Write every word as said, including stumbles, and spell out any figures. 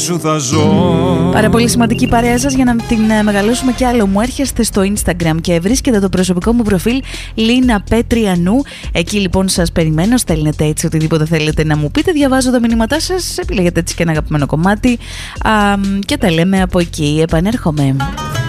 Πάρα πολύ σημαντική παρέα σας για να την μεγαλώσουμε κι άλλο. Μου έρχεστε στο Instagram και βρίσκετε το προσωπικό μου προφίλ Λίνα Πέτριανού. Εκεί λοιπόν σας περιμένω. Στέλνετε έτσι οτιδήποτε θέλετε να μου πείτε. Διαβάζω τα μηνύματά σας. Επιλέγετε έτσι και ένα αγαπημένο κομμάτι. Α, και τα λέμε από εκεί. Επανέρχομαι.